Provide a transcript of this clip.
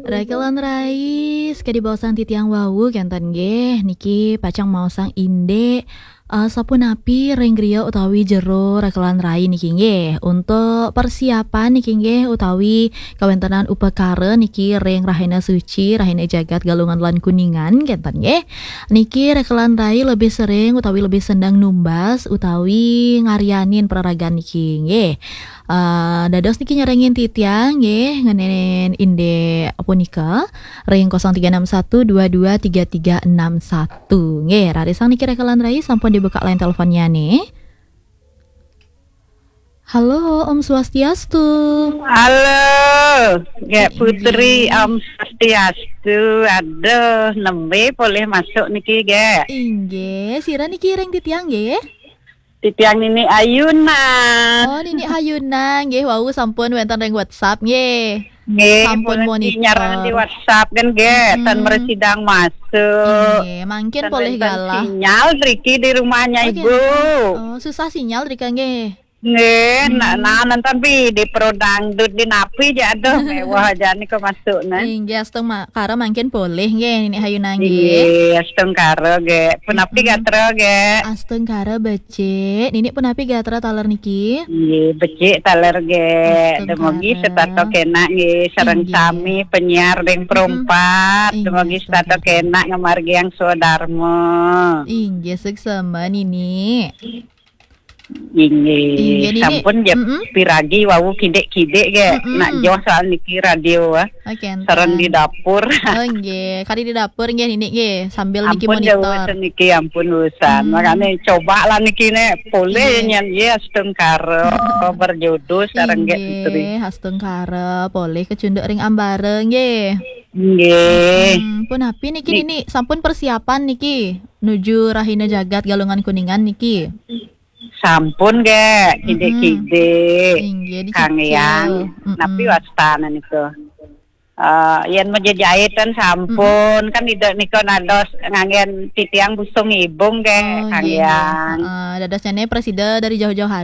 Rakelan Rais kadi bawasan titiang wawu kenten nggih niki pacang maosang inde sapunapi ring griya utawi jero Rakelan Rai niki nggih untuk persiapan niki nggih utawi kawontenan upakara niki ring Rahina Suci Rahina Jagat Galungan lan Kuningan kenten nggih niki Rakelan Rai lebih sering utawi lebih sendang numbas utawi ngarianin peraragan niki nggih. Dados niki nyerengin titiang nggih ngenen inde punika ring 0361223361 nggih rarisang niki Rakelan Rai sampun dibuka line teleponnya nih. Halo Om Swastiastu. Halo, Gek Putri Om Swastiastu. Aduh, nembe boleh masuk niki, Gek. Inggih, sira niki ring titiang nggih. Titiang Nini Ayuna. Oh, Nini Ayuna nggih wau sampun wonten ring WhatsApp nggih. Nggih, Sampun monitor. nyaran di WhatsApp kan, Gek. Tan meresidang masuk. Nggih, mangkin Tan boleh wonten galah. sinyal Riki di rumahnya Oke. Ibu. Oh, susah sinyal rika nggih. Nggih, nonton bi di pro dangdut di napi jatuh mewah aja nih kok masuk nah. Inggih asteng karo mangkin boleh nggih Nini Ayuna nggih. Iya, asteng karo ge. Penapi gatro ge. Asteng karo becik. Nini punapi gatra taler niki. Iya, becik taler ge. Asteng Demogi karo. setato kena nge sareng Inggih. sami penyiar ring perempat. Inggih, Demogi asteng setato karo. kena ngemargi yang sodarmo. Inggih seksama Nini. Inggih, Ini Nini. sampun je piragi wawu kidek-kidek ge. Nak joh soal niki radio Oke. sareng di dapur. Oh nggih, kari di dapur nggih Nini nggih sambil niki Ampun jauh monitor. niki ampun urusan. Makanya coba lah niki ne boleh Iya. nyanyi asteng karo berjodoh sareng ge Putri. Inggih, asteng karo boleh kecunduk ring ambare nggih. Nggih. Punapi niki Nini sampun persiapan niki nuju Rahina Jagat Galungan Kuningan niki. Sampun ge kide-kide Inggih Kang Yang napi wastana niku. Yen menjajahitan sampun kan tidak niko nados ngangen titiang busung ibung ge Kang Yang. Dadasnya presiden dari jauh-jauh